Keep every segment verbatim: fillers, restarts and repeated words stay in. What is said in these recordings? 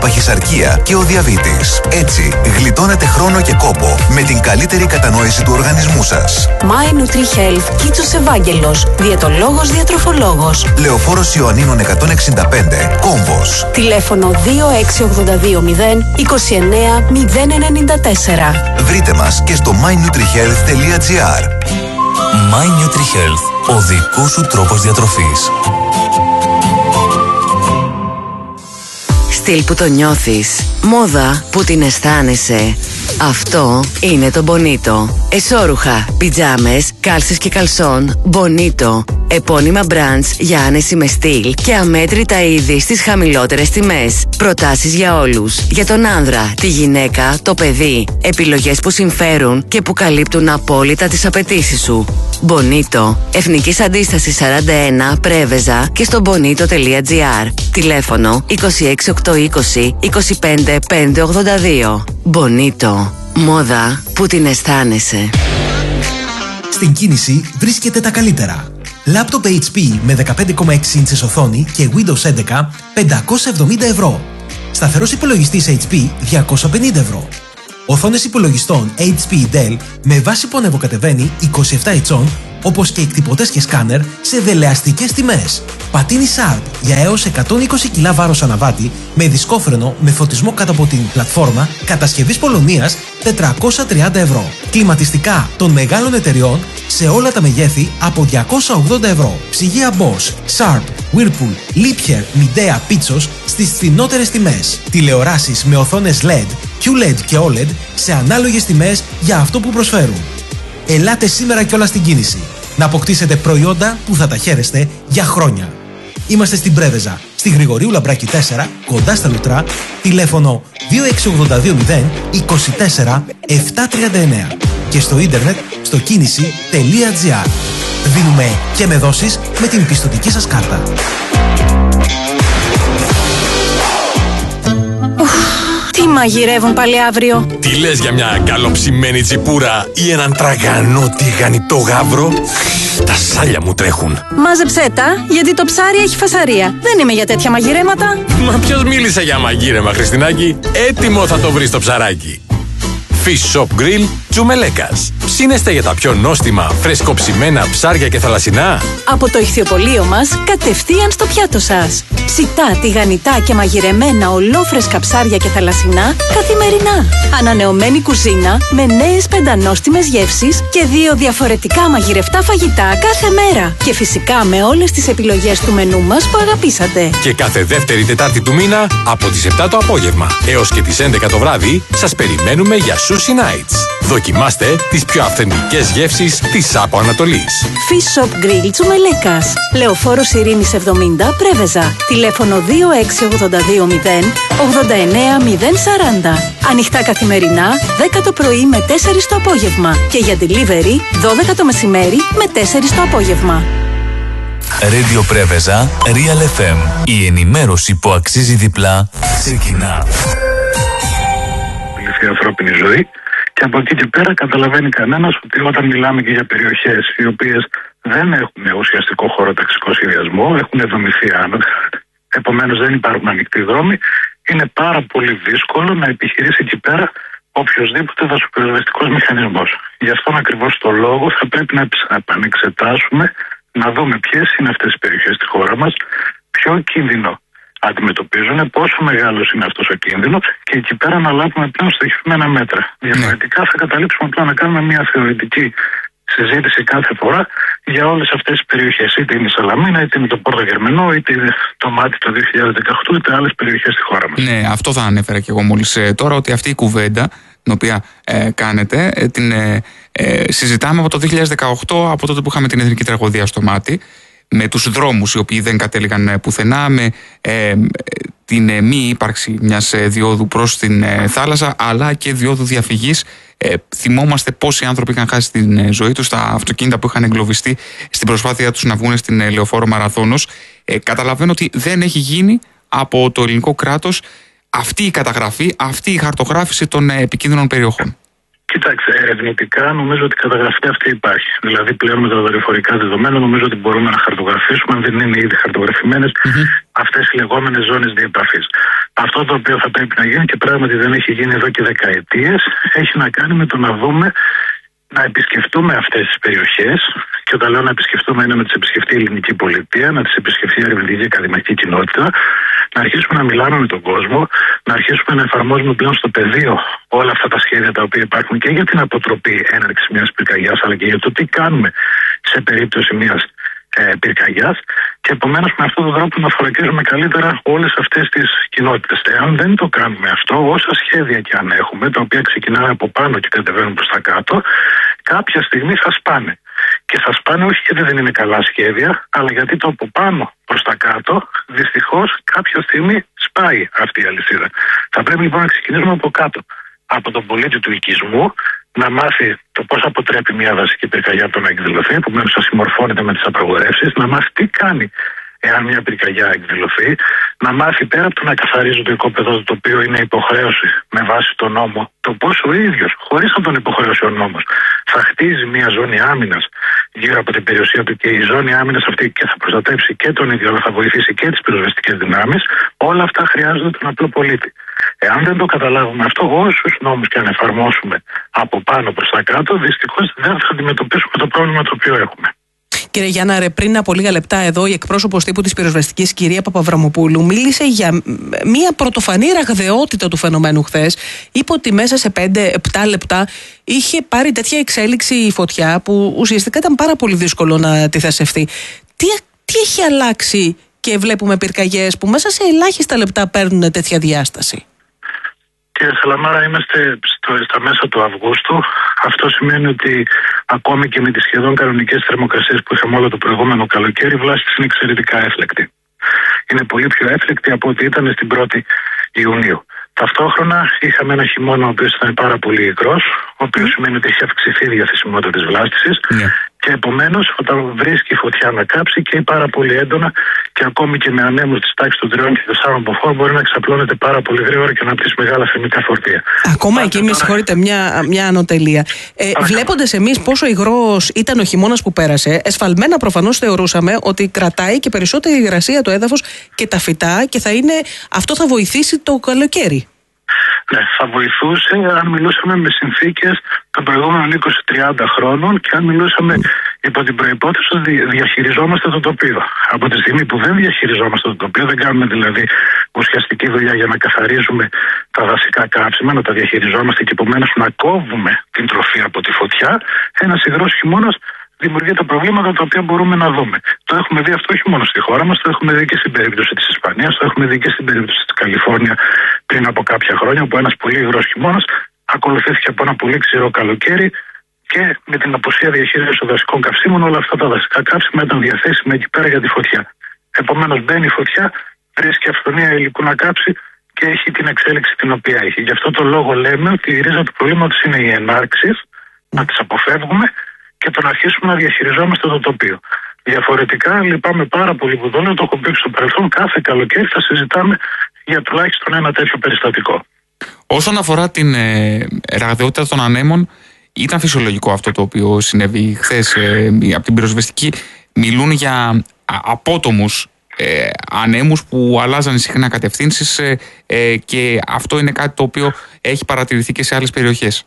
παχυσαρκία και ο διαβήτης. Έτσι, γλιτώνετε χρόνο και κόπο με την καλύτερη κατανόηση του οργανισμού σας. My NutriHealth, Κίτσος Ευάγγελος, διαιτολόγος, διατροφολόγος. Λεωφόρος Ιωαννίνων εκατόν εξήντα πέντε, Κόμβος. Τηλέφωνο δύο έξι οκτώ δύο μηδέν είκοσι εννέα μηδέν ενενήντα τέσσερα. Βρείτε μας και στο my nutrihealth τελεία gr. My NutriHealth, ο δικός σου τρόπος διατροφής. Στυλ που το νιώθεις, μόδα που την αισθάνεσαι. Αυτό είναι το Bonito. Εσώρουχα, πιτζάμες, κάλσες και καλσόν Bonito. Επώνυμα brands για άνεση με στυλ και αμέτρητα είδη στις χαμηλότερες τιμές. Προτάσεις για όλους. Για τον άνδρα, τη γυναίκα, το παιδί. Επιλογές που συμφέρουν και που καλύπτουν απόλυτα τις απαιτήσεις σου. Bonito. Εθνικής Αντίστασης σαράντα ένα, Πρέβεζα και στο bonito τελεία gr. Τηλέφωνο είκοσι έξι οκτακόσια είκοσι είκοσι πέντε πεντακόσια ογδόντα δύο. Bonito. Μόδα που την αισθάνεσαι. Στην κίνηση βρίσκεται τα καλύτερα. Λάπτοπ έιτς πι με δεκαπέντε κόμμα έξι ίντσες οθόνη και Windows έντεκα πεντακόσια εβδομήντα ευρώ. Σταθερός υπολογιστής έιτς πι διακόσια πενήντα ευρώ. Οθόνες υπολογιστών έιτς πι Dell με βάση που ανεβοκατεβαίνει είκοσι επτά ιντσών, όπως και εκτυπωτές και σκάνερ σε δελεαστικές τιμές. Πατίνι Sharp για έως εκατόν είκοσι κιλά βάρος αναβάτη με δισκόφρενο με φωτισμό κάτω από την πλατφόρμα κατασκευής Πολωνίας τετρακόσια τριάντα ευρώ. Κλιματιστικά των μεγάλων εταιριών σε όλα τα μεγέθη από διακόσια ογδόντα ευρώ. Ψυγεία Bosch, Sharp, Whirlpool, Liebherr, Midea, Pitsos στις φθηνότερες τιμές. Τηλεοράσεις με οθόνες ελ ι ντι, κιου ελ ι ντι και ο ελ ι ντι σε ανάλογες τιμές για αυτό που προσφέρουν. Ελάτε σήμερα κιόλας στην κίνηση να αποκτήσετε προϊόντα που θα τα χαίρεστε για χρόνια. Είμαστε στην Πρέβεζα, στη Γρηγορίου Λαμπράκη τέσσερα, κοντά στα Λουτρά, τηλέφωνο δύο έξι οκτώ δύο μηδέν είκοσι τέσσερα επτακόσια τριάντα εννέα και στο ίντερνετ στο κίνηση τελεία gr. Δίνουμε και με δόσεις με την πιστωτική σας κάρτα. Τι μαγειρεύουν πάλι αύριο? Τι λες για μια καλοψημένη τσιπούρα ή έναν τραγανό τηγανιτό γάβρο? Τα σάλια μου τρέχουν. Μάζεψέ τα, γιατί το ψάρι έχει φασαρία. Δεν είμαι για τέτοια μαγειρέματα. Μα ποιος μίλησε για μαγείρεμα, Χριστινάκη? Έτοιμο θα το βρεις το ψαράκι. Fish Shop Grill Τσουμελέκας. Ψήνεστε για τα πιο νόστιμα, φρεσκοψημένα ψάρια και θαλασσινά? Από το ηχθιοπωλείο μας, κατευθείαν στο πιάτο σας. Ψητά, τηγανιτά και μαγειρεμένα ολόφρεσκα ψάρια και θαλασσινά καθημερινά. Ανανεωμένη κουζίνα με νέες πεντανόστιμες γεύσεις και δύο διαφορετικά μαγειρευτά φαγητά κάθε μέρα. Και φυσικά με όλες τις επιλογές του μενού μας που αγαπήσατε. Και κάθε δεύτερη Τετάρτη του μήνα από τις επτά το απόγευμα έως και τις έντεκα το βράδυ σας περιμένουμε για Sushi Nights. Δοκιμάστε τις πιο αυθεντικές γεύσεις της Άπο Ανατολής. Fish Shop Grill Τσουμελέκας. Λεωφόρος Ειρήνης εβδομήντα, Πρέβεζα. Τηλέφωνο δύο έξι οκτώ δύο μηδέν ογδόντα εννέα μηδέν σαράντα. Ανοιχτά καθημερινά, δέκα το πρωί με τέσσερις το απόγευμα. Και για delivery, δώδεκα το μεσημέρι με τέσσερις το απόγευμα. Radio Πρέβεζα, Real εφ εμ. Η ενημέρωση που αξίζει διπλά ξεκινά. Η ανθρώπινη ζωή. Και από εκεί και πέρα καταλαβαίνει κανένας ότι όταν μιλάμε και για περιοχές οι οποίες δεν έχουν ουσιαστικό χωροταξικό σχεδιασμό, έχουν δομηθεί άνωθα, επομένως δεν υπάρχουν ανοιχτοί δρόμοι, είναι πάρα πολύ δύσκολο να επιχειρήσει εκεί πέρα οποιοδήποτε δασοπυροσβεστικός μηχανισμός. Γι' αυτόν ακριβώς το λόγο θα πρέπει να επανεξετάσουμε, να δούμε ποιες είναι αυτές οι περιοχές στη χώρα μας, ποιο κίνδυνο αντιμετωπίζουν, πόσο μεγάλος είναι αυτός ο κίνδυνος και εκεί πέρα να λάβουμε πλέον στοχευμένα μέτρα. Διαφορετικά θα καταλήξουμε πλέον να κάνουμε μια θεωρητική συζήτηση κάθε φορά για όλες αυτές τις περιοχές. Είτε είναι η Σαλαμίνα, είτε είναι το Πόρτο Γερμενό, είτε είναι το Μάτι το δύο χιλιάδες δεκαοκτώ, είτε άλλες περιοχές στη χώρα μας. Ναι, αυτό θα ανέφερα και εγώ μόλις ε, τώρα, ότι αυτή η κουβέντα την οποία ε, κάνετε ε, την ε, ε, συζητάμε από το δύο χιλιάδες δεκαοκτώ, από τότε που είχαμε την εθνική τραγωδία στο Μάτι, με τους δρόμους οι οποίοι δεν κατέληγαν πουθενά, με ε, την ε, μη ύπαρξη μιας ε, διόδου προς την ε, θάλασσα, αλλά και διόδου διαφυγής. Ε, θυμόμαστε πόσοι άνθρωποι είχαν χάσει την ε, ζωή τους, τα αυτοκίνητα που είχαν εγκλωβιστεί στην προσπάθεια τους να βγουν στην ε, Λεωφόρο Μαραθώνος. Ε, καταλαβαίνω ότι δεν έχει γίνει από το ελληνικό κράτος αυτή η καταγραφή, αυτή η χαρτογράφηση των ε, επικίνδυνων περιοχών. Και Κοιτάξτε, ερευνητικά νομίζω ότι η καταγραφή αυτή υπάρχει. Δηλαδή, πλέον με τα δορυφορικά δεδομένα, νομίζω ότι μπορούμε να χαρτογραφήσουμε, αν δεν είναι ήδη χαρτογραφημένες, mm-hmm. αυτές οι λεγόμενες ζώνες διεπαφής. Αυτό το οποίο θα πρέπει να γίνει και πράγματι δεν έχει γίνει εδώ και δεκαετίες, έχει να κάνει με το να δούμε, να επισκεφτούμε αυτές τις περιοχές. Και όταν λέω να επισκεφτούμε, είναι να τις επισκεφτεί η ελληνική πολιτεία, να τις επισκεφτεί η ερευνητική ακαδημαϊκή κοινότητα, να αρχίσουμε να μιλάμε με τον κόσμο, να αρχίσουμε να εφαρμόζουμε πλέον στο πεδίο όλα αυτά τα σχέδια τα οποία υπάρχουν και για την αποτροπή έναρξης μιας πυρκαγιάς, αλλά και για το τι κάνουμε σε περίπτωση μιας ε, πυρκαγιάς. Και επομένως με αυτόν τον τρόπο να θωρακίζουμε καλύτερα όλες αυτές τις κοινότητες. Εάν δεν το κάνουμε αυτό, όσα σχέδια και αν έχουμε, τα οποία ξεκινάνε από πάνω και κατεβαίνουν προς τα κάτω, κάποια στιγμή θα σπάνε. Και θα σπάνε όχι γιατί δεν είναι καλά σχέδια, αλλά γιατί το από πάνω προς τα κάτω, δυστυχώς κάποια στιγμή σπάει αυτή η αλυσίδα. Θα πρέπει λοιπόν να ξεκινήσουμε από κάτω. Από τον πολίτη του οικισμού, να μάθει το πώς αποτρέπει μια δασική πυρκαγιά από το να εκδηλωθεί, επομένως θα συμμορφώνεται με τις απαγορεύσεις, να μάθει τι κάνει εάν μια πυρκαγιά εκδηλωθεί, να μάθει πέρα από το να καθαρίζει το οικόπεδο, το οποίο είναι υποχρέωση με βάση τον νόμο, το πώς ο ίδιος, χωρίς να τον υποχρέωσει ο νόμος, θα χτίζει μια ζώνη άμυνας γύρω από την περιουσία του και η ζώνη άμυνας αυτή και θα προστατεύσει και τον ίδιο, αλλά θα βοηθήσει και τις πυροσβεστικές δυνάμεις. Όλα αυτά χρειάζονται τον απλό πολίτη. Εάν δεν το καταλάβουμε αυτό, όσους νόμους και αν εφαρμόσουμε από πάνω προς τα κάτω, δυστυχώς δεν θα αντιμετωπίσουμε το πρόβλημα το οποίο έχουμε. Κύριε Γιάνναρε, πριν από λίγα λεπτά εδώ η εκπρόσωπος τύπου της πυροσβεστικής, κυρία Παπαβραμοπούλου, μίλησε για μια πρωτοφανή ραγδαιότητα του φαινομένου χθες. Είπε ότι μέσα σε πέντε επτά λεπτά είχε πάρει τέτοια εξέλιξη η φωτιά που ουσιαστικά ήταν πάρα πολύ δύσκολο να τη θασευτεί. Τι, τι έχει αλλάξει και βλέπουμε πυρκαγιές που μέσα σε ελάχιστα λεπτά παίρνουν τέτοια διάσταση? Κύριε Σαλαμάρα, είμαστε στο, στα μέσα του Αυγούστου. Αυτό σημαίνει ότι ακόμη και με τις σχεδόν κανονικές θερμοκρασίες που είχαμε όλο το προηγούμενο καλοκαίρι, η βλάστηση είναι εξαιρετικά έφλεκτη. Είναι πολύ πιο έφλεκτη από ό,τι ήταν στην πρώτη Ιουνίου. Ταυτόχρονα είχαμε ένα χειμώνα ο οποίος ήταν πάρα πολύ υγρός, ο οποίος σημαίνει ότι έχει αυξηθεί η διαθεσιμότητα της βλάστησης. Yeah. Και επομένως, όταν βρίσκει η φωτιά να κάψει και πάρα πολύ έντονα και ακόμη και με ανέμους της τάξης των τριών και τεσσάρων μποφόρ, μπορεί να εξαπλώνεται πάρα πολύ γρήγορα και να πτήσει μεγάλα θερμικά φορτία. Ακόμα εκεί, με συγχωρείτε, μια, μια ανωτελεία. Ε, Βλέποντας εμείς πόσο υγρός ήταν ο χειμώνας που πέρασε, εσφαλμένα προφανώς θεωρούσαμε ότι κρατάει και περισσότερη υγρασία το έδαφος και τα φυτά και θα είναι, αυτό θα βοηθήσει το καλοκαίρι. Ναι, θα βοηθούσε αν μιλούσαμε με συνθήκες των προηγούμενων είκοσι τριάντα χρόνων και αν μιλούσαμε υπό την προϋπόθεση ότι διαχειριζόμαστε το τοπίο. Από τη στιγμή που δεν διαχειριζόμαστε το τοπίο, δεν κάνουμε δηλαδή ουσιαστική δουλειά για να καθαρίζουμε τα δασικά κάψιμα, να τα διαχειριζόμαστε και επομένως να κόβουμε την τροφή από τη φωτιά, ένας υγρός χειμώνας δημιουργεί τα προβλήματα τα οποία μπορούμε να δούμε. Το έχουμε δει αυτό όχι μόνο στη χώρα μας, το έχουμε δει και στην περίπτωση της Ισπανίας, το έχουμε δει και στην περίπτωση της Καλιφόρνια πριν από κάποια χρόνια, όπου ένας πολύ υγρός χειμώνας ακολουθήθηκε από ένα πολύ ξηρό καλοκαίρι και με την απουσία διαχείρισης των δασικών καυσίμων, όλα αυτά τα δασικά καύσιμα ήταν διαθέσιμα εκεί πέρα για τη φωτιά. Επομένως, μπαίνει η φωτιά, βρίσκει αυθονία υλικού να κάψει και έχει την εξέλιξη την οποία έχει. Γι' αυτό το λόγο λέμε ότι η ρίζα του προβλήματος είναι οι ενάρξεις, να τις αποφεύγουμε και το να αρχίσουμε να διαχειριζόμαστε το τοπίο. Διαφορετικά, λυπάμαι πάρα πολύ που δεν το έχω πει στο παρελθόν, κάθε καλοκαίρι θα συζητάμε για τουλάχιστον ένα τέτοιο περιστατικό. Όσον αφορά την ε, ραγδαιότητα των ανέμων, ήταν φυσιολογικό αυτό το οποίο συνέβη χθες. Ε, από την πυροσβεστική μιλούν για απότομους ε, ανέμους που αλλάζαν συχνά κατευθύνσεις ε, ε, και αυτό είναι κάτι το οποίο έχει παρατηρηθεί και σε άλλες περιοχές.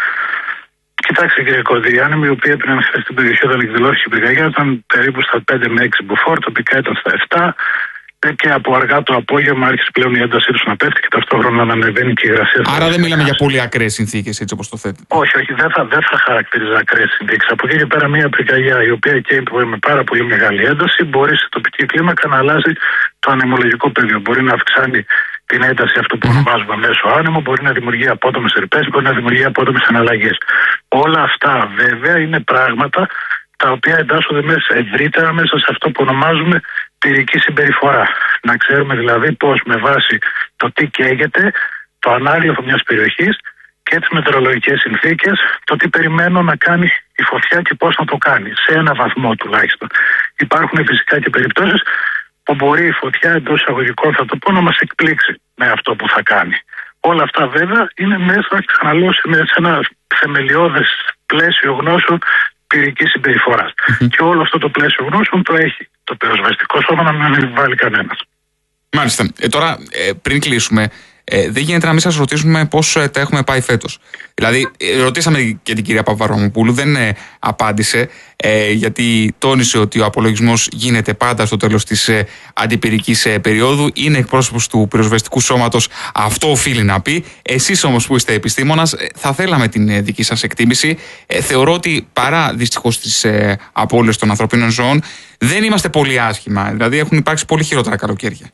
Κοιτάξτε κύριε Κοντή, οι άνεμοι οι οποίοι έπαιρναν χθες στην περιοχή όταν εκδηλώθηκε η πυρκαγιά ήταν περίπου στα πέντε με έξι μποφόρ, τοπικά ήταν στα επτά και από αργά το απόγευμα άρχισε πλέον η έντασή του να πέφτει και ταυτόχρονα να ανεβαίνει και η υγρασία. Άρα δεν μιλάμε για πολύ ακραίες συνθήκες έτσι όπως το θέτει. Όχι, όχι, δεν θα, δεν θα χαρακτηρίζει ακραίες συνθήκες. Από εκεί και πέρα μια πυρκαγιά η οποία και με πάρα πολύ μεγάλη ένταση μπορεί σε τοπική κλίμακα να αλλάζει το ανεμολογικό πεδίο. Μπορεί να αυξάνει την ένταση αυτού που ονομάζουμε μέσο άνεμο, μπορεί να δημιουργεί απότομες ρηπές, μπορεί να δημιουργεί απότομες αναλλαγές. Όλα αυτά βέβαια είναι πράγματα τα οποία εντάσσονται μέσα, ευρύτερα μέσα σε αυτό που ονομάζουμε πυρική συμπεριφορά. Να ξέρουμε δηλαδή πώς με βάση το τι καίγεται, το ανάγλυφο μιας περιοχής και τις μετεωρολογικές συνθήκες, το τι περιμένω να κάνει η φωτιά και πώς να το κάνει, σε ένα βαθμό τουλάχιστον. Υπάρχουν φυσικά και περιπτώσεις που μπορεί η φωτιά εντός εισαγωγικών, θα το πω, να μας εκπλήξει με αυτό που θα κάνει. Όλα αυτά βέβαια είναι μέσα, ξαναλέω, σε ένα θεμελιώδες πλαίσιο γνώσεων πυρηνικής συμπεριφοράς. Mm-hmm. Και όλο αυτό το πλαίσιο γνώσεων το έχει το πυροσβεστικό σώμα, να μην βάλει κανένας. Μάλιστα. Ε, τώρα, ε, πριν κλείσουμε, ε, δεν γίνεται να μην σας ρωτήσουμε πώς ε, τα έχουμε πάει φέτος. Δηλαδή, ε, ρωτήσαμε και την κυρία Παπαβαρβαμοπούλου, δεν ε, απάντησε, ε, γιατί τόνισε ότι ο απολογισμός γίνεται πάντα στο τέλος της ε, αντιπυρικής ε, περίοδου. Είναι εκπρόσωπος του πυροσβεστικού σώματος, αυτό οφείλει να πει. Εσείς όμως που είστε επιστήμονας, ε, θα θέλαμε την ε, δική σας εκτίμηση. Ε, θεωρώ ότι παρά δυστυχώς τις ε, απώλειες των ανθρωπίνων ζώων, δεν είμαστε πολύ άσχημα. Δηλαδή, έχουν υπάρξει πολύ χειρότερα καλοκαίρια.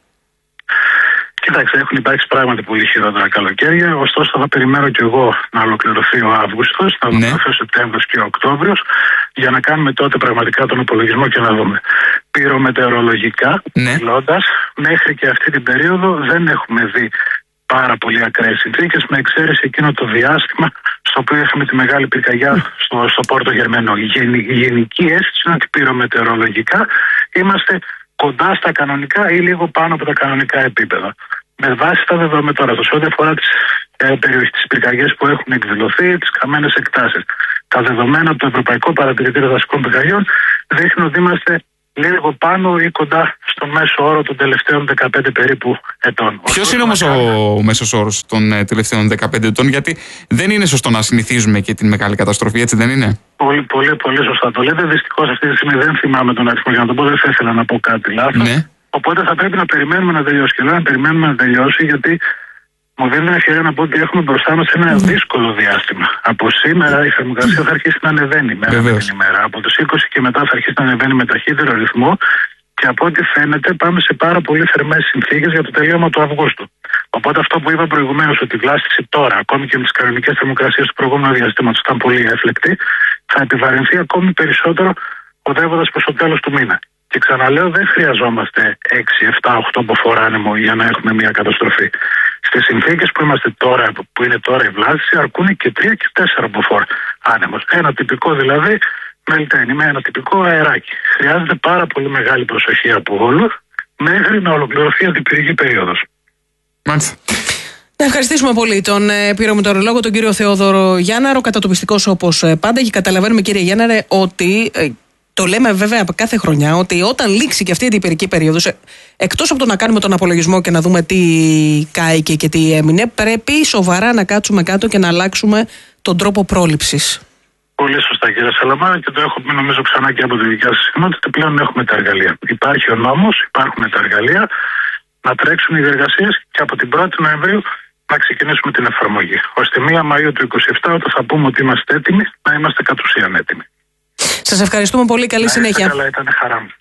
Κοιτάξτε, έχουν υπάρξει πράγματι πολύ χειρότερα καλοκαίρια. Ωστόσο, θα περιμένω κι εγώ να ολοκληρωθεί ο Αύγουστος, να ολοκληρωθεί ο Σεπτέμβριος και ο Οκτώβριος, για να κάνουμε τότε πραγματικά τον υπολογισμό και να δούμε. Πυρομετεωρολογικά, ναι. μιλώντας, μέχρι και αυτή την περίοδο δεν έχουμε δει πάρα πολύ ακραίες συνθήκες, με εξαίρεση εκείνο το διάστημα στο οποίο είχαμε τη μεγάλη πυρκαγιά στο, στο Πόρτο Γερμενό. Η, γενι, η γενική αίσθηση είναι ότι πυρομετεωρολογικά είμαστε κοντά στα κανονικά ή λίγο πάνω από τα κανονικά επίπεδα. Με βάση τα δεδομένα τώρα, σε ό,τι αφορά τις ε, περιοχές, τις πυρκαγιές που έχουν εκδηλωθεί, τις καμένες εκτάσεις. Τα δεδομένα από το Ευρωπαϊκό Παρατηρητήριο Δασικών Πυρκαγιών δείχνουν ότι είμαστε λίγο πάνω ή κοντά στον μέσο όρο των τελευταίων δεκαπέντε περίπου ετών. Ποιος είναι όμως ο μέσος όρος των ε, τελευταίων δεκαπέντε ετών, γιατί δεν είναι σωστό να συνηθίζουμε και την μεγάλη καταστροφή, έτσι δεν είναι? Πολύ, πολύ, πολύ σωστά το λέτε. Δυστυχώς αυτή τη στιγμή δεν θυμάμαι τον αριθμό, για να το πω, δεν θα ήθελα να πω κάτι λάθος. Ναι. Οπότε θα πρέπει να περιμένουμε να τελειώσει. Και λέω να περιμένουμε να τελειώσει, γιατί μου δίνει την ευκαιρία να πω ότι έχουμε μπροστά μας ένα mm. δύσκολο διάστημα. Από σήμερα η θερμοκρασία θα αρχίσει να ανεβαίνει μέρα με την ημέρα. Από τους είκοσι και μετά θα αρχίσει να ανεβαίνει με ταχύτερο ρυθμό. Και από ό,τι φαίνεται, πάμε σε πάρα πολύ θερμές συνθήκες για το τελείωμα του Αυγούστου. Οπότε αυτό που είπα προηγουμένως, ότι η βλάστηση τώρα, ακόμη και με τις κανονικές θερμοκρασίες του προηγούμενου διαστήματος, ήταν πολύ έφλεκτη, θα επιβαρυνθεί ακόμη περισσότερο οδεύοντας προς το τέλος του μήνα. Και ξαναλέω, δεν χρειαζόμαστε έξι, επτά, οκτώ μποφόρ άνεμο για να έχουμε μια καταστροφή. Στις συνθήκες που είμαστε τώρα, που είναι τώρα η βλάστηση, αρκούν και τρία και τέσσερα μποφόρ άνεμος. Ένα τυπικό δηλαδή μελταίνει με ένα τυπικό αεράκι. Χρειάζεται πάρα πολύ μεγάλη προσοχή από όλους μέχρι να ολοκληρωθεί η αντιπυρική περίοδος. Μάλιστα. Να ευχαριστήσουμε πολύ τον ε, πυρομετεωρολόγο, τον κύριο Θεόδωρο Γιάνναρο, κατατοπιστικός όπως ε, πάντα. Και καταλαβαίνουμε, κύριε Γιάνναρε, ότι ε, το λέμε βέβαια από κάθε χρονιά, ότι όταν λήξει και αυτή η αντιπυρική περίοδος, ε, εκτός από το να κάνουμε τον απολογισμό και να δούμε τι κάηκε και τι έμεινε, πρέπει σοβαρά να κάτσουμε κάτω και να αλλάξουμε τον τρόπο πρόληψης. Πολύ σωστά, κύριε Σαλαμάρα, και το έχω πει νομίζω ξανά και από τη δικιά σας συχνότητα. Πλέον έχουμε τα εργαλεία. Υπάρχει ο νόμος, υπάρχουν τα εργαλεία, να τρέξουν οι διεργασίες και από την πρώτη Νοεμβρίου να ξεκινήσουμε την εφαρμογή. Ώστε μία Μαΐου του είκοσι επτά, όταν θα πούμε ότι είμαστε έτοιμοι, να είμαστε κατ' ουσίαν έτοιμοι. Σας ευχαριστούμε πολύ. Καλή να συνέχεια. Καλά, ήταν χαρά μου.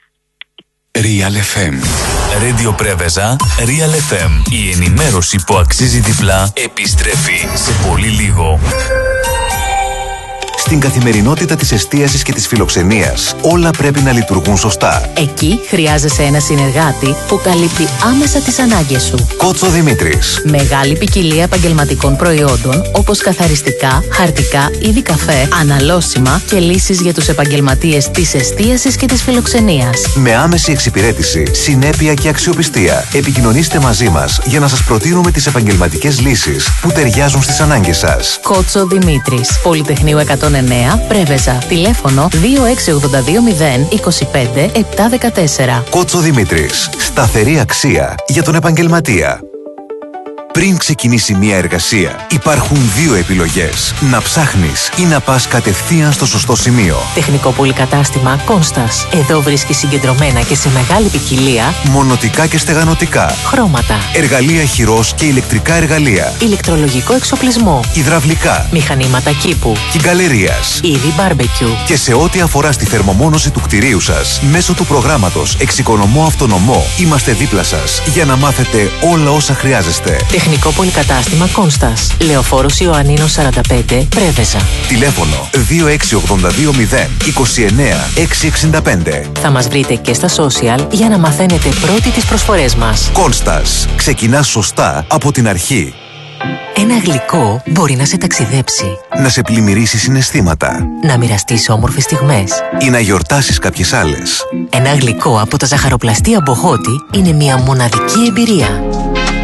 Real εφ εμ. Radio Πρέβεζα, Real εφ εμ. Η ενημέρωση που αξίζει διπλά επιστρέφει σε πολύ λίγο. Στην καθημερινότητα της εστίασης και της φιλοξενίας, όλα πρέπει να λειτουργούν σωστά. Εκεί χρειάζεσαι ένα συνεργάτη που καλύπτει άμεσα τις ανάγκες σου. Κότσο Δημήτρης. Μεγάλη ποικιλία επαγγελματικών προϊόντων, όπως καθαριστικά, χαρτικά, είδη καφέ, αναλώσιμα και λύσεις για τους επαγγελματίες της εστίασης και της φιλοξενίας. Με άμεση εξυπηρέτηση, συνέπεια και αξιοπιστία. Επικοινωνήστε μαζί μας για να σας προτείνουμε τις επαγγελματικές λύσεις που ταιριάζουν στις ανάγκες σας. Κότσο Δημήτρης. Πολυτεχνείου εκατόν εννέα, Πρέβεζα. Τηλέφωνο δύο έξι ογδόντα δύο μηδέν είκοσι πέντε επτακόσια δεκατέσσερα. Κότσο Δημήτρης. Σταθερή αξία για τον επαγγελματία. Πριν ξεκινήσει μια εργασία, υπάρχουν δύο επιλογές. Να ψάχνεις ή να πας κατευθείαν στο σωστό σημείο. Τεχνικό πολυκατάστημα Κόνστας. Εδώ βρίσκεις συγκεντρωμένα και σε μεγάλη ποικιλία μονοτικά και στεγανοτικά, χρώματα, εργαλεία χειρός και ηλεκτρικά εργαλεία, ηλεκτρολογικό εξοπλισμό, υδραυλικά, μηχανήματα κήπου, κυγκαλερίας, είδη μπάρμπεκιου. Και σε ό,τι αφορά στη θερμομόνωση του κτηρίου σας, μέσω του προγράμματος Εξοικονομώ Αυτονομό, είμαστε δίπλα σας για να μάθετε όλα όσα χρειάζεστε. Τεχνικό πολυκατάστημα Κόνστας. Λεωφόρος Ιωαννίνος σαράντα πέντε, Πρέβεζα. Τηλέφωνο δύο έξι ογδόντα δύο μηδέν είκοσι εννέα εξακόσια εξήντα πέντε. Θα μας βρείτε και στα social για να μαθαίνετε πρώτοι τις προσφορές μας. Κόνστας. Ξεκινά σωστά από την αρχή. Ένα γλυκό μπορεί να σε ταξιδέψει, να σε πλημμυρίσει συναισθήματα, να μοιραστείς όμορφες στιγμές ή να γιορτάσεις κάποιες άλλες. Ένα γλυκό από τα ζαχαροπλαστεία Μποχώτη είναι μια μοναδική εμπειρία.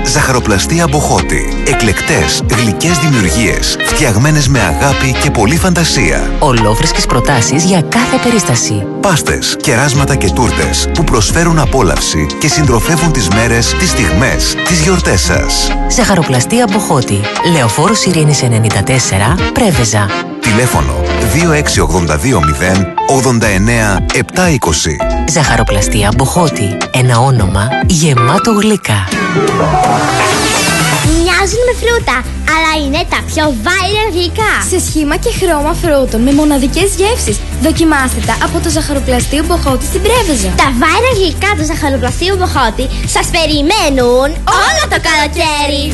Ζαχαροπλαστεία Μποχώτη. Εκλεκτές, γλυκές δημιουργίες, φτιαγμένες με αγάπη και πολλή φαντασία. Ολόφρεσκες προτάσεις για κάθε περίσταση. Πάστες, κεράσματα και τούρτες που προσφέρουν απόλαυση και συντροφεύουν τις μέρες, τις στιγμές, τις γιορτές σας. Ζαχαροπλαστεία Μποχώτη. Λεωφόρος Ειρήνης ενενήντα τέσσερα, Πρέβεζα. Τηλέφωνο δύο έξι ογδόντα δύο μηδέν ογδόντα εννέα επτακόσια είκοσι. Ζαχαροπλαστεία Μποχώτη. Ένα όνομα γεμάτο γλυκά. Μοιάζουν με φρούτα, αλλά είναι τα πιο viral γλυκά. Σε σχήμα και χρώμα φρούτων με μοναδικές γεύσεις. Δοκιμάστε τα από το Ζαχαροπλαστείο Μποχώτη στην Πρέβεζα. Τα viral γλυκά του Ζαχαροπλαστείου Μποχώτη σας περιμένουν όλο το καλοκαίρι.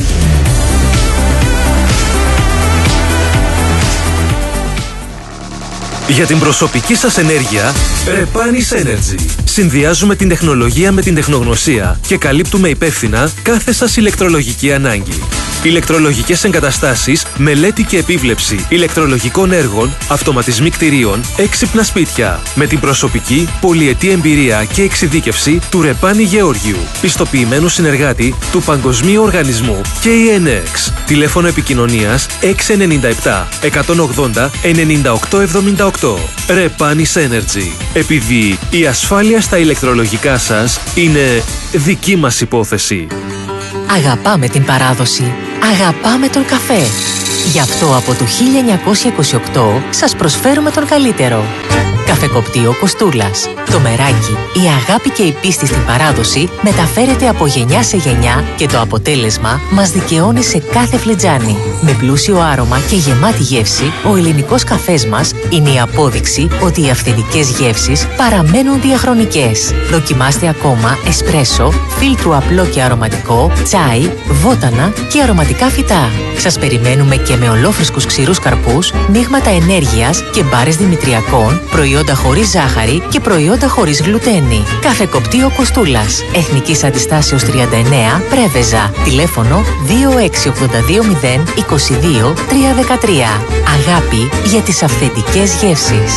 Για την προσωπική σας ενέργεια, Repanis Energy. Συνδυάζουμε την τεχνολογία με την τεχνογνωσία και καλύπτουμε υπεύθυνα κάθε σας ηλεκτρολογική ανάγκη. Ηλεκτρολογικές εγκαταστάσεις, μελέτη και επίβλεψη ηλεκτρολογικών έργων, αυτοματισμοί κτηρίων, έξυπνα σπίτια. Με την προσωπική, πολυετή εμπειρία και εξειδίκευση του Ρεπάνη Γεώργιου, πιστοποιημένου συνεργάτη του Παγκοσμίου Οργανισμού κέι εν εξ. Τηλέφωνο επικοινωνίας έξι εννιά επτά εκατόν ογδόντα ενενήντα οκτώ εβδομήντα οκτώ. Repanis Energy. Επειδή η ασφάλεια στα ηλεκτρολογικά σας είναι δική μας υπόθεση. Αγαπάμε την παράδοση. Αγαπάμε τον καφέ. Γι' αυτό από το χίλια εννιακόσια είκοσι οκτώ σας προσφέρουμε τον καλύτερο. Καφεκοπτείο Κοστούλας. Το μεράκι, η αγάπη και η πίστη στην παράδοση μεταφέρεται από γενιά σε γενιά και το αποτέλεσμα μας δικαιώνει σε κάθε φλιτζάνι. Με πλούσιο άρωμα και γεμάτη γεύση, ο ελληνικός καφές μας είναι η απόδειξη ότι οι αυθεντικές γεύσεις παραμένουν διαχρονικές. Δοκιμάστε ακόμα εσπρέσο, φίλτρου απλό και αρωματικό, τσάι, βότανα και αρωματικά φυτά. Σας περιμένουμε και με ολόφρεσκους ξηρούς καρπούς, μείγματα ενέργειας και μπάρες δημητριακών, προϊόντα χωρίς ζάχαρη και προϊόντα χωρίς γλουτένη. Καφεκοπτείο Κοστούλας. Εθνικής Αντιστάσεως τριάντα εννέα, Πρέβεζα. Τηλέφωνο δύο έξι ογδόντα δύο μηδέν είκοσι δύο τριακόσια δεκατρία. Αγάπη για τις αυθεντικές γεύσεις.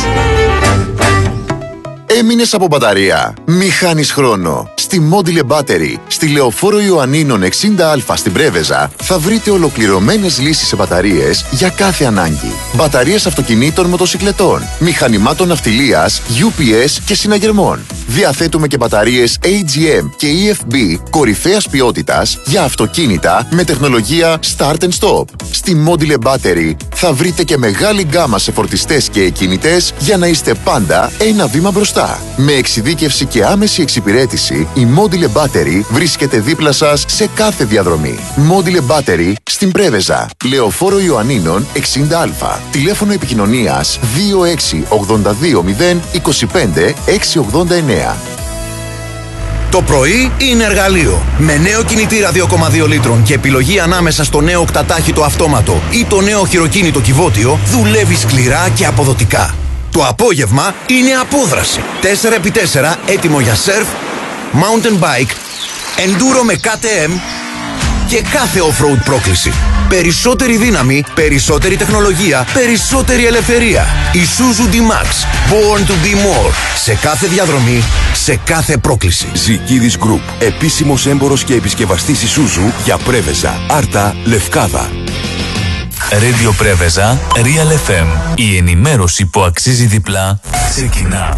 Έμεινες από μπαταρία? Μη χάνεις χρόνο. Στη Module Battery, στη Λεωφόρο Ιωαννίνων εξήντα α στην Πρέβεζα, θα βρείτε ολοκληρωμένες λύσεις σε μπαταρίες για κάθε ανάγκη. Μπαταρίες αυτοκινήτων, μοτοσικλετών, μηχανημάτων ναυτιλίας, γιου πι ες και συναγερμών. Διαθέτουμε και μπαταρίες έι τζι εμ και ι εφ μπι κορυφαίας ποιότητας για αυτοκίνητα με τεχνολογία Start and Stop. Στη Module Battery θα βρείτε και μεγάλη γκάμα σε φορτιστές και εκκινητές για να είστε πάντα ένα βήμα μπροστά. Με εξειδίκευση και άμεση εξυπηρέτηση, η Module Battery βρίσκεται δίπλα σας σε κάθε διαδρομή. Module Battery στην Πρέβεζα, Λεωφόρο Ιωαννίνων εξήντα α. Τηλέφωνο επικοινωνίας δύο έξι ογδόντα δύο μηδέν είκοσι πέντε εξακόσια ογδόντα εννέα. Το πρωί είναι εργαλείο. Με νέο κινητήρα δύο κόμμα δύο λίτρων και επιλογή ανάμεσα στο νέο οκτατάχυτο αυτόματο ή το νέο χειροκίνητο κυβότιο, δουλεύει σκληρά και αποδοτικά. Το απόγευμα είναι απόδραση. τέσσερα επί τέσσερα έτοιμο για σερφ, mountain bike, enduro με κέι τι εμ και κάθε off-road πρόκληση. Περισσότερη δύναμη, περισσότερη τεχνολογία, περισσότερη ελευθερία. Isuzu D-Max. Born to be more. Σε κάθε διαδρομή, σε κάθε πρόκληση. Ζικίδης Group. Επίσημος έμπορος και επισκευαστής Isuzu για Πρέβεζα, Άρτα, Λευκάδα. Radio Πρέβεζα, Real εφ εμ. Η ενημέρωση που αξίζει διπλά ξεκινά.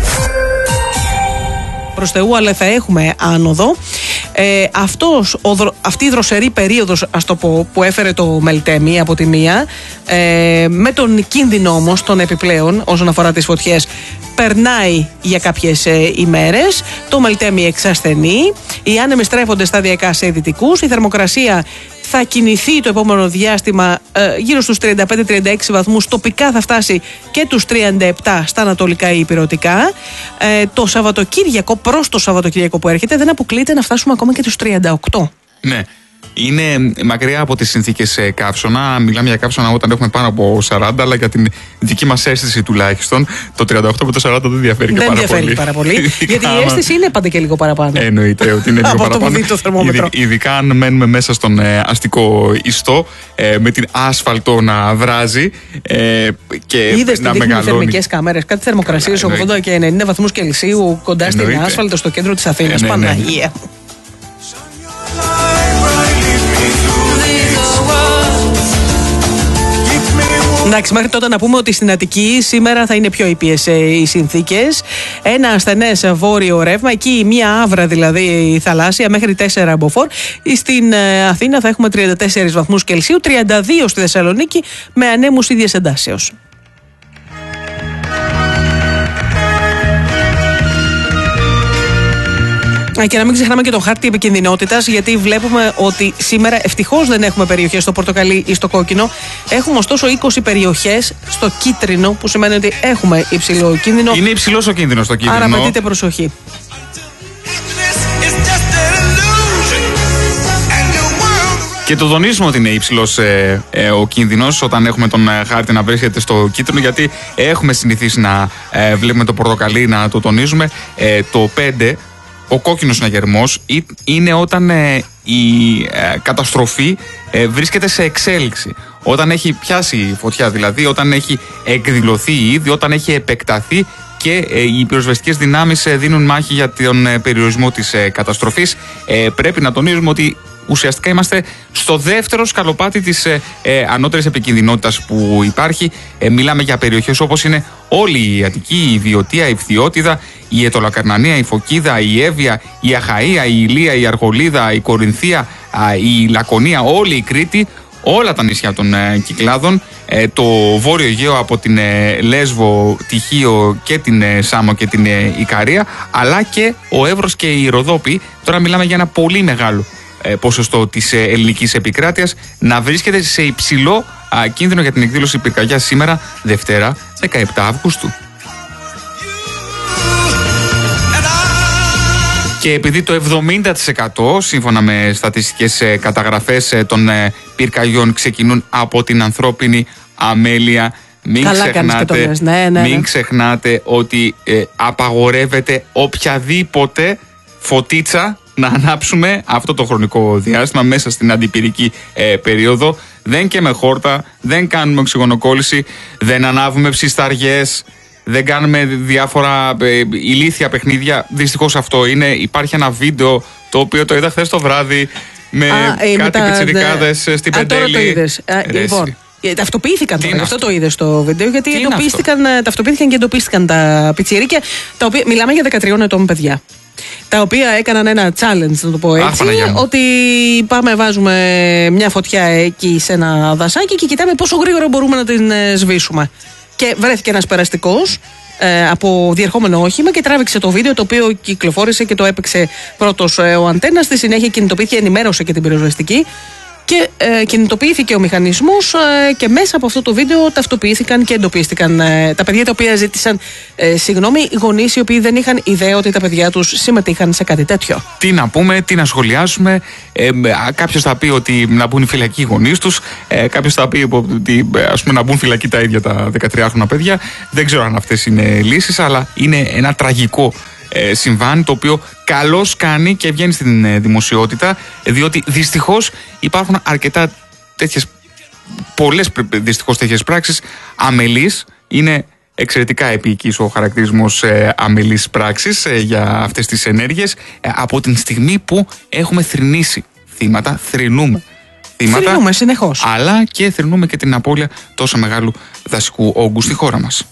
Προς Θεού, αλλά θα έχουμε άνοδο. Ε, αυτός, ο, αυτή η δροσερή περίοδος, ας το πω, που έφερε το Μελτέμι από τη μία, ε, με τον κίνδυνο όμως των επιπλέον όσον αφορά τις φωτιές, περνάει για κάποιες ε, ημέρες. Το Μελτέμι εξασθενεί. Οι άνεμοι στρέφονται σταδιακά σε δυτικούς. Η θερμοκρασία θα κινηθεί το επόμενο διάστημα ε, γύρω στους τριάντα πέντε τριάντα έξι βαθμούς. Τοπικά θα φτάσει και τους τριάντα επτά στα ανατολικά ή ηπειρωτικά. Ε, το Σαββατοκύριακο, προς το Σαββατοκύριακο που έρχεται, δεν αποκλείεται να φτάσουμε ακόμα και τους τριάντα οκτώ. Ναι. Είναι μακριά από τις συνθήκες καύσωνα. Μιλάμε για καύσωνα όταν έχουμε πάνω από σαράντα, αλλά για την δική μας αίσθηση τουλάχιστον το τριάντα οκτώ με το σαράντα δεν διαφέρει και δεν πάρα διαφέρει πολύ. πάρα πολύ. Γιατί η αίσθηση είναι πάντα και λίγο παραπάνω. Εννοείται ότι είναι λίγο από παραπάνω. Από το που δει το θερμόμετρο. Ειδικά αν μένουμε μέσα στον ε, αστικό ιστό, ε, με την άσφαλτο να βράζει ε, και είδες να τι μεγαλώνει. Είδες θερμικές κάμερες, κάτι θερμοκρασίες ογδόντα και ενενήντα βαθμούς Κελσίου κοντά στην άσφαλτο στο κέντρο της Αθήνας. Παναγία. Εντάξει, μέχρι τότε να πούμε ότι στην Αττική σήμερα θα είναι πιο ήπιες οι συνθήκες. Ένα ασθενές βόρειο ρεύμα, εκεί μία άβρα δηλαδή θαλάσσια μέχρι τέσσερα μποφόρ. Στην Αθήνα θα έχουμε τριάντα τέσσερις βαθμούς Κελσίου, τριάντα δύο στη Θεσσαλονίκη με ανέμους ίδιας εντάσεως. Και να μην ξεχνάμε και το χάρτη επικινδυνότητας, γιατί βλέπουμε ότι σήμερα ευτυχώς δεν έχουμε περιοχές στο πορτοκαλί ή στο κόκκινο. Έχουμε ωστόσο είκοσι περιοχές στο κίτρινο, που σημαίνει ότι έχουμε υψηλό κίνδυνο. Είναι υψηλός ο κίνδυνος στο κίτρινο. Άρα απαιτείται προσοχή. Και το τονίζουμε ότι είναι υψηλός ε, ε, ο κίνδυνος όταν έχουμε τον ε, χάρτη να βρίσκεται στο κίτρινο, γιατί έχουμε συνηθίσει να ε, βλέπουμε το πορτοκαλί να το τονίζουμε. Ε, το πέντε, ο κόκκινος συναγερμός, είναι όταν ε, η ε, καταστροφή ε, βρίσκεται σε εξέλιξη. Όταν έχει πιάσει η φωτιά, δηλαδή όταν έχει εκδηλωθεί ήδη, όταν έχει επεκταθεί και ε, οι πυροσβεστικές δυνάμεις ε, δίνουν μάχη για τον ε, περιορισμό της ε, καταστροφής. Ε, πρέπει να τονίζουμε ότι ουσιαστικά είμαστε στο δεύτερο σκαλοπάτι της ε, ε, ανώτερης επικινδυνότητας που υπάρχει. Ε, μιλάμε για περιοχές όπως είναι όλη η Αττική, η Βιωτία, η Φθιώτιδα, η Αιτωλακαρνανία, η Φωκίδα, η Εύβοια, η Αχαΐα, η Ηλία, η Αργολίδα, η Κορινθία, η Λακωνία, όλη η Κρήτη, όλα τα νησιά των ε, Κυκλάδων, ε, το Βόρειο Αιγαίο από την ε, Λέσβο, τη Χίο και την ε, Σάμο και την ε, Ικαρία, αλλά και ο Εύρος και η Ροδόπη. Τώρα μιλάμε για ένα πολύ μεγάλο ποσοστό της ελληνικής επικράτειας να βρίσκεται σε υψηλό α, κίνδυνο για την εκδήλωση πυρκαγιάς σήμερα, Δευτέρα, δεκαεπτά Αυγούστου. Και επειδή το εβδομήντα τοις εκατό σύμφωνα με στατιστικές καταγραφές των πυρκαγιών ξεκινούν από την ανθρώπινη αμέλεια, μην, Καλά ξεχνάτε, ναι, ναι, ναι. μην ξεχνάτε ότι ε, απαγορεύεται οποιαδήποτε φωτίτσα να ανάψουμε αυτό το χρονικό διάστημα μέσα στην αντιπυρική ε, περίοδο. Δεν και με χόρτα, δεν κάνουμε οξυγονοκόλληση, δεν ανάβουμε ψισταριές, δεν κάνουμε διάφορα ε, ηλίθια παιχνίδια. Δυστυχώς αυτό είναι. Υπάρχει ένα βίντεο το οποίο το είδα χθες το βράδυ με Α, κάτι με τα... πιτσιρικάδες στην Α, Πεντέλη. Τώρα το είδες. Α, λοιπόν, ταυτοποιήθηκαν τώρα, αυτό το είδες στο βίντεο, γιατί εντοπίστηκαν, ταυτοποιήθηκαν και εντοπίστηκαν τα πιτσιρίκια, τα οποία μιλάμε για δεκατριών ετών παιδιά. Τα οποία έκαναν ένα challenge, να το πω έτσι, Αχ, ότι πάμε, βάζουμε μια φωτιά εκεί σε ένα δασάκι και κοιτάμε πόσο γρήγορα μπορούμε να την σβήσουμε. Και βρέθηκε ένας περαστικός ε, από διερχόμενο όχημα και τράβηξε το βίντεο, το οποίο κυκλοφόρησε και το έπαιξε πρώτος ε, ο Αντένας. Στη συνέχεια κινητοποιήθηκε, ενημέρωσε και την πυροσβεστική. Και ε, κινητοποιήθηκε ο μηχανισμός ε, και μέσα από αυτό το βίντεο ταυτοποιήθηκαν και εντοπίστηκαν ε, τα παιδιά τα οποία ζήτησαν ε, συγγνώμη, οι γονείς οι οποίοι δεν είχαν ιδέα ότι τα παιδιά τους συμμετείχαν σε κάτι τέτοιο. Τι να πούμε, τι να σχολιάσουμε. Ε, κάποιος θα πει ότι να μπουν φυλακοί οι γονείς τους, ε, κάποιος θα πει ότι ας πούμε, να μπουν φυλακοί τα ίδια τα δεκατριάχρονα παιδιά. Δεν ξέρω αν αυτές είναι λύσεις, αλλά είναι ένα τραγικό συμβάν, το οποίο καλώς κάνει και βγαίνει στην δημοσιότητα, διότι δυστυχώς υπάρχουν αρκετά τέτοιες, πολλές δυστυχώς τέτοιες πράξεις αμελείς. Είναι εξαιρετικά επίκης ο χαρακτηρισμός ε, αμελής πράξης ε, για αυτές τις ενέργειες, ε, από την στιγμή που έχουμε θρηνήσει θύματα, θρηνούμε θύματα, θρηνούμε συνεχώς, αλλά και θρηνούμε και την απώλεια τόσο μεγάλου δασικού όγκου στη χώρα μας.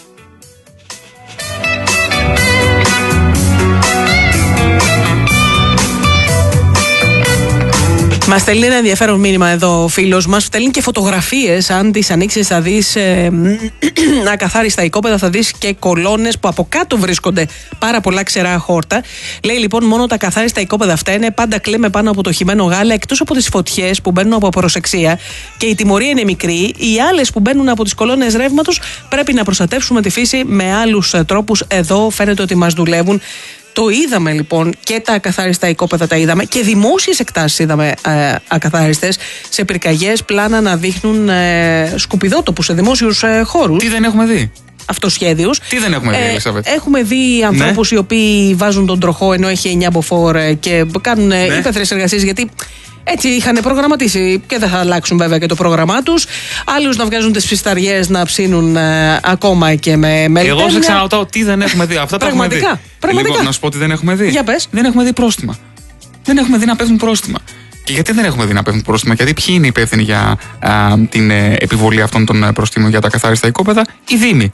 Μας στέλνει ένα ενδιαφέρον μήνυμα εδώ ο φίλος μας. Στέλνει και φωτογραφίες. Αν τις ανοίξεις θα δεις ε, ακαθάριστα οικόπεδα, θα δεις και κολόνες που από κάτω βρίσκονται πάρα πολλά ξερά χόρτα. Λέει λοιπόν, μόνο τα καθάριστα οικόπεδα αυτά είναι, πάντα κλαίμε πάνω από το χυμένο γάλα, εκτός από τις φωτιές που μπαίνουν από προσεξία και η τιμωρία είναι μικρή. Οι άλλες που μπαίνουν από τις κολόνες ρεύματος πρέπει να προστατεύσουμε τη φύση με άλλους τρόπους. Εδώ φαίνεται ότι μας δουλεύουν. Το είδαμε λοιπόν, και τα ακαθάριστα οικόπεδα τα είδαμε και δημόσιες εκτάσεις είδαμε ε, ακαθάριστες σε πυρκαγιές, πλάνα να δείχνουν ε, σκουπιδότοπους σε δημόσιους ε, χώρους. Τι δεν έχουμε δει. Αυτοσχέδιους. Τι δεν έχουμε δει, ε, Ελισάβετ. Έχουμε δει ανθρώπους, ναι, οι οποίοι βάζουν τον τροχό ενώ έχει εννιά μποφόρ και κάνουν ναι. υπαίθριες εργασίες, γιατί έτσι είχαν προγραμματίσει και δεν θα αλλάξουν βέβαια και το πρόγραμμά τους. Άλλους να βγάζουν τις ψισταριές να ψήνουν ε, ακόμα και με μελτένια. Εγώ σε ξαναρωτάω τι δεν έχουμε δει. Αυτά τα έχουμε δει. Πραγματικά. Λοιπόν, να σου πω τι δεν έχουμε δει. Για πες. Δεν έχουμε δει πρόστιμα. Δεν έχουμε δει να πέφτουν πρόστιμα. Και γιατί δεν έχουμε δει να πέφτουν πρόστιμα, γιατί ποιοι είναι υπεύθυνοι για α, την ε, επιβολή αυτών των προστίμων για τα καθάριστα οικόπεδα? Οι Δήμοι.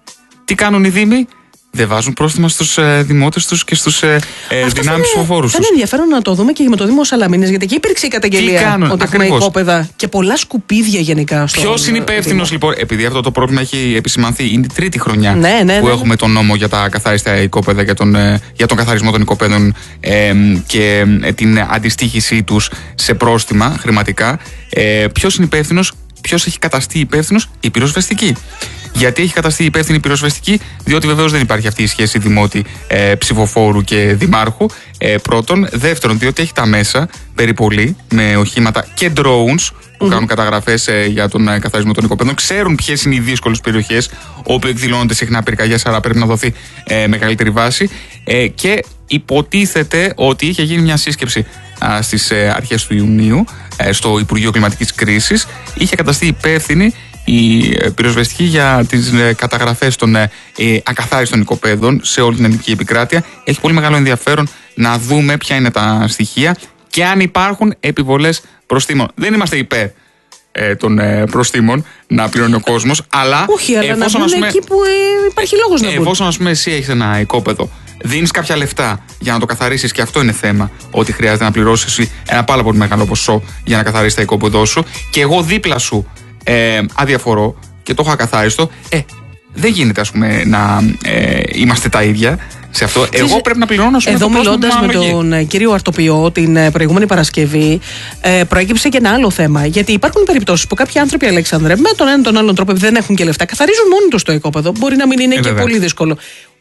Τι κάνουν οι Δήμοι? Δεν βάζουν πρόστιμα στους ε, δημότες τους και στους ε, ε, δυνάμεις ψηφοφόρους τους. Θα είναι ενδιαφέρον να το δούμε και με το Δήμο Σαλαμίνες, γιατί εκεί υπήρξε η καταγγελία κάνουν, ότι έχουμε οικόπεδα και πολλά σκουπίδια γενικά. Ποιος είναι υπεύθυνος λοιπόν? Επειδή αυτό το πρόβλημα έχει επισημανθεί, είναι η τρίτη χρονιά ναι, ναι, που ναι. έχουμε τον νόμο για τα καθάριστα οικόπεδα, για τον, για τον καθαρισμό των οικοπαίδων ε, και ε, την αντιστοίχησή τους σε πρόστιμα χρηματικά. Ε, ποιος είναι υπεύθυνος? Ποιος έχει καταστεί υπεύθυνος? Η πυροσβεστική. Γιατί έχει καταστεί υπεύθυνη η πυροσβεστική? Διότι βεβαίως δεν υπάρχει αυτή η σχέση δημότη ε, ψηφοφόρου και δημάρχου. Ε, πρώτον. Δεύτερον, διότι έχει τα μέσα περιπολή με οχήματα και drones που mm-hmm. κάνουν καταγραφές ε, για τον ε, καθαρισμό των οικοπαίδων. Ξέρουν ποιες είναι οι δύσκολες περιοχές όπου εκδηλώνονται συχνά πυρκαγιές, άρα πρέπει να δοθεί ε, μεγαλύτερη βάση. Ε, και υποτίθεται ότι είχε γίνει μια σύσκεψη α, στις ε, αρχές του Ιουνίου ε, στο Υπουργείο Κλιματικής Κρίσης. Είχε καταστεί υπεύθυνη η πυροσβεστική για τις ε, καταγραφές των ε, ακαθάριστων οικοπαίδων σε όλη την ελληνική επικράτεια. Έχει πολύ μεγάλο ενδιαφέρον να δούμε ποια είναι τα στοιχεία και αν υπάρχουν επιβολές προστίμων. Δεν είμαστε υπέρ ε, των ε, προστίμων να πληρώνει ο κόσμος, αλλά. Όχι, αλλά να μπουν πούμε, εκεί που ε, υπάρχει λόγος να μπουν. Εφόσον, ας πούμε, εσύ έχεις ένα οικόπεδο, δίνεις κάποια λεφτά για να το καθαρίσεις, και αυτό είναι θέμα, ότι χρειάζεται να πληρώσεις ένα πάρα πολύ μεγάλο ποσό για να καθαρίσεις το οικόπεδό σου, και εγώ δίπλα σου ε, αδιαφορώ και το έχω ακαθάριστο, ε, δεν γίνεται, ας πούμε, να ε, είμαστε τα ίδια σε αυτό. Ξέρεις, εγώ πρέπει να πληρώνω, ας πούμε, εδώ μιλώντας με τον ε, κύριο Αρτοπιό την ε, προηγούμενη Παρασκευή, ε, προέκυψε και ένα άλλο θέμα. Γιατί υπάρχουν περιπτώσεις που κάποιοι άνθρωποι, Αλέξανδρε, με τον έναν τον άλλον τρόπο, επειδή δεν έχουν και λεφτά, καθαρίζουν μόνοι τους το οικόπεδο. Μπορεί να μην είναι ε, και βέβαια. πολύ δύσκολο.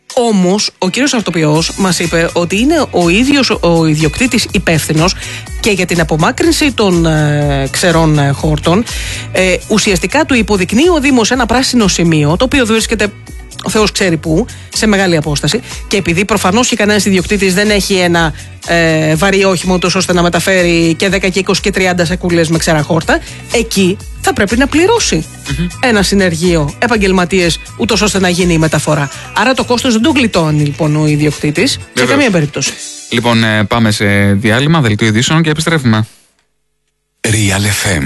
Όμως, ο κύριος Αρτοπιός μας είπε ότι είναι ο ίδιος ο ιδιοκτήτης υπεύθυνος και για την απομάκρυνση των ε, ξερών ε, χόρτων. Ε, ουσιαστικά του υποδεικνύει ο Δήμος ένα πράσινο σημείο, το οποίο βρίσκεται ο Θεός ξέρει πού, σε μεγάλη απόσταση, και επειδή προφανώς και κανένας ιδιοκτήτης δεν έχει ένα ε, βαρύ όχημα ούτως ώστε να μεταφέρει και δέκα και είκοσι και τριάντα σακούλες με ξερά χόρτα, εκεί θα πρέπει να πληρώσει mm-hmm. ένα συνεργείο, επαγγελματίες, ούτως ώστε να γίνει η μεταφορά. Άρα το κόστος δεν το γλιτώνει λοιπόν ο ιδιοκτήτης σε καμία περίπτωση. Λοιπόν, ε, πάμε σε διάλειμμα, δελτίο ειδήσεων και επιστρέφουμε. Real εφ εμ.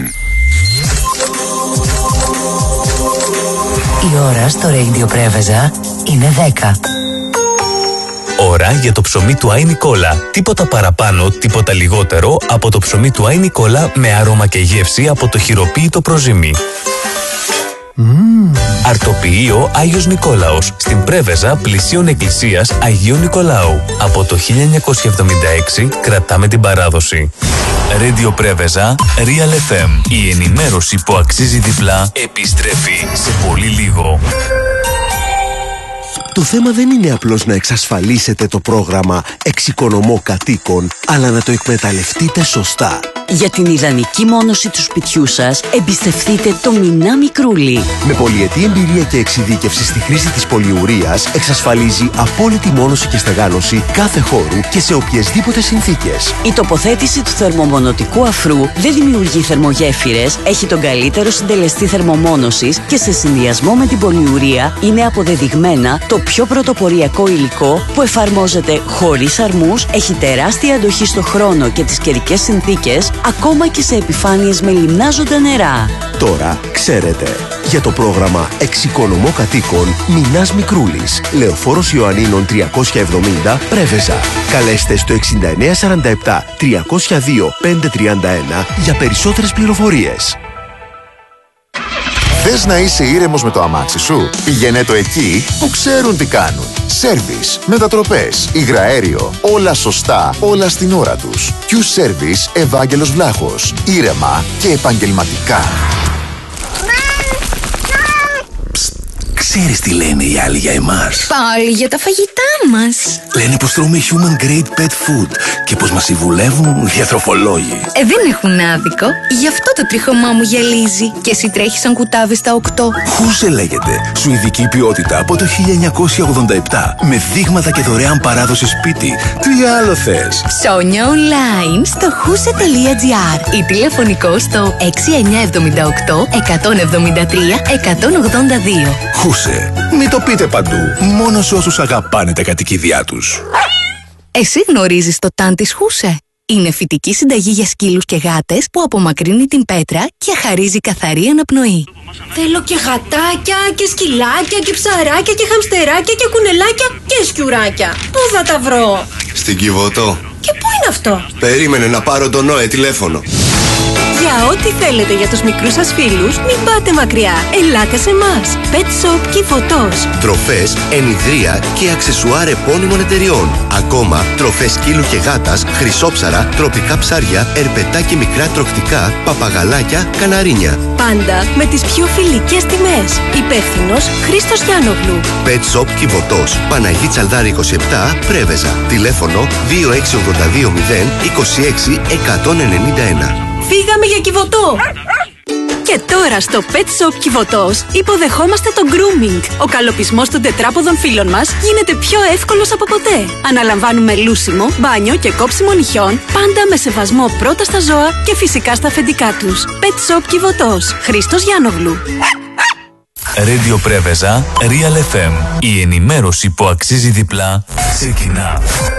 Η ώρα στο Radio Πρέβεζα είναι δέκα. Ώρα για το ψωμί του Άι Νικόλα. Τίποτα παραπάνω, τίποτα λιγότερο από το ψωμί του Άι Νικόλα με άρωμα και γεύση από το χειροποίητο προζύμι. Mm. Αρτοποιείο Άγιος Νικόλαος, στην Πρέβεζα πλησίων εκκλησίας Αγίου Νικολάου. Από το χίλια εννιακόσια εβδομήντα έξι κρατάμε την παράδοση. Radio Πρέβεζα, Real εφ εμ. Η ενημέρωση που αξίζει διπλά επιστρέφει σε πολύ λίγο. Το θέμα δεν είναι απλώς να εξασφαλίσετε το πρόγραμμα Εξοικονομώ Κατοίκων, αλλά να το εκμεταλλευτείτε σωστά. Για την ιδανική μόνωση του σπιτιού σας, εμπιστευτείτε το Μινά Μικρούλι. Με πολυετή εμπειρία και εξειδίκευση στη χρήση της πολυουρίας, εξασφαλίζει απόλυτη μόνωση και στεγάνωση κάθε χώρου και σε οποιασδήποτε συνθήκες. Η τοποθέτηση του θερμομονωτικού αφρού δεν δημιουργεί θερμογέφυρες, έχει τον καλύτερο συντελεστή θερμομόνωσης και σε συνδυασμό με την πολυουρία είναι αποδεδειγμένα το πιο πρωτοποριακό υλικό που εφαρμόζεται χωρίς αρμούς, έχει τεράστια αντοχή στο χρόνο και τις καιρικές συνθήκες, ακόμα και σε επιφάνειες με λιμνάζοντα νερά. Τώρα ξέρετε. Για το πρόγραμμα Εξοικονομώ Κατοίκων, Μινάς Μικρούλης, Λεωφόρος Ιωαννίνων τριακόσια εβδομήντα, Πρέβεζα. Καλέστε στο εξήντα εννέα σαράντα επτά τριακόσια δύο πεντακόσια τριάντα ένα για περισσότερες πληροφορίες. Θες να είσαι ήρεμος με το αμάξι σου? Πηγαίνε το εκεί που ξέρουν τι κάνουν. Σέρβις, μετατροπές, υγραέριο, όλα σωστά, όλα στην ώρα τους. Q-Service Ευάγγελος Βλάχος. Ήρεμα και επαγγελματικά. Ξέρεις τι λένε οι άλλοι για εμάς? Πάλι για τα φαγητά μας. Λένε πως τρώμε human grade pet food και πως μας συμβουλεύουν διατροφολόγοι. Ε, δεν έχουν άδικο. Γι' αυτό το τρίχωμά μου γυαλίζει και εσύ τρέχεις σαν κουτάβι στα οκτώ. Χούσε λέγεται. Σουηδική ποιότητα από το χίλια εννιακόσια ογδόντα επτά. Με δείγματα και δωρεάν παράδοση σπίτι. Τι άλλο θες? Ψώνια online στο χούσε τελεία τζι άρ ή τηλεφωνικό στο έξι εννιά επτά οκτώ εκατόν εβδομήντα τρία εκατόν ογδόντα δύο. Χούσε. Μην το πείτε παντού. Μόνο σε όσους αγαπάνε τα κατοικίδια τους. Εσύ γνωρίζεις το ταν της Χούσε? Είναι φυτική συνταγή για σκύλους και γάτες που απομακρύνει την πέτρα και χαρίζει καθαρή αναπνοή. Θέλω και γατάκια και σκυλάκια και ψαράκια και χαμστεράκια και κουνελάκια και σκιουράκια. Πού θα τα βρω? Στην Κιβωτό. Και πού είναι αυτό? Περίμενε να πάρω τον Νόε τηλέφωνο. Για ό,τι θέλετε για τους μικρούς σας φίλους, μην πάτε μακριά. Ελάτε σε εμάς. Pet Shop Κιβωτός. Τροφές, ενιδρία και αξεσουάρ επώνυμων εταιριών. Ακόμα, τροφές σκύλου και γάτας, χρυσόψαρα, τροπικά ψάρια, ερπετά και μικρά τροκτικά, παπαγαλάκια, καναρίνια. Πάντα με τις πιο φιλικές τιμές. Υπεύθυνος Χρήστος Γιάννογλου. Pet Shop Κιβωτός. Παναγί Τσαλδάρη είκοσι επτά, Πρέβεζα. Τηλέφωνο δύο έξι οκτώ δύο μηδέν είκοσι έξι εκατόν ενενήντα ένα. Φύγαμε για Κιβωτό! Και τώρα στο Pet Shop Κιβωτός υποδεχόμαστε το grooming. Ο καλοπισμός των τετράποδων φίλων μας γίνεται πιο εύκολος από ποτέ. Αναλαμβάνουμε λούσιμο, μπάνιο και κόψιμο νυχιών, πάντα με σεβασμό πρώτα στα ζώα και φυσικά στα αφεντικά τους. Pet Shop Κιβωτός. Χρήστος Γιάννογλου. Radio Πρέβεζα, Real εφ εμ. Η ενημέρωση που αξίζει διπλά ξεκινά.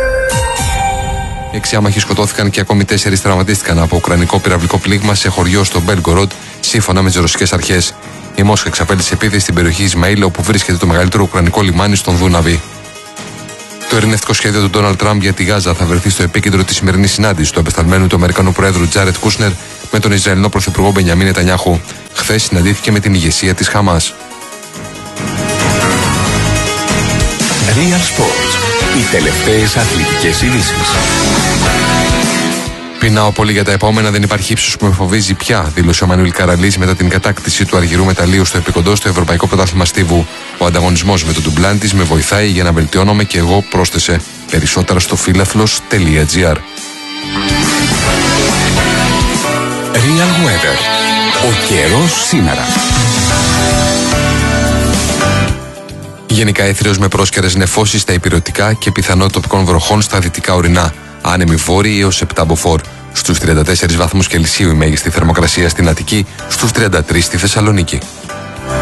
Έξι άμαχοι σκοτώθηκαν και ακόμη τέσσερις τραυματίστηκαν από ουκρανικό πυραυλικό πλήγμα σε χωριό στο Μπέλγκοροντ, σύμφωνα με τις ρωσικές αρχές. Η Μόσχα εξαπέλυσε επίθεση στην περιοχή Ισμαήλ, όπου βρίσκεται το μεγαλύτερο ουκρανικό λιμάνι στον Δούναβη. Το ειρηνευτικό σχέδιο του Ντόναλντ Τραμπ για τη Γάζα θα βρεθεί στο επίκεντρο της σημερινής συνάντησης του απεσταλμένου του Αμερικανού Προέδρου Τζάρετ Κούσνερ με τον Ισραηλινό Πρωθυπουργό Μπενιαμίν Νετανιάχου. Χθες συναντήθηκε με την ηγεσία της Χαμάς. Real Sports. Οι τελευταίες αθλητικές ειδήσεις. Πεινάω πολύ για τα επόμενα, δεν υπάρχει ύψος που με φοβίζει πια, δήλωσε ο Μανουήλ Καραλής μετά την κατάκτηση του αργυρού μεταλλείου στο επικοντό στο Ευρωπαϊκό Πρωτάθλημα Στίβου. Ο ανταγωνισμός με τον ντουμπλάν της με βοηθάει για να βελτιώνομαι και εγώ, πρόσθεσε. Περισσότερα στο φίλαθλος τελεία τζι άρ. Real Weather. Ο καιρός σήμερα. Γενικά έθριος με πρόσκαιρες νεφώσεις στα υπηρετικά και πιθανότητα τοπικών βροχών στα δυτικά ορεινά. Άνεμοι βόρειοι έως επτά μποφόρ. Στους τριάντα τέσσερις βαθμούς Κελσίου η μέγιστη θερμοκρασία στην Αττική, στους τριάντα τρεις στη Θεσσαλονίκη.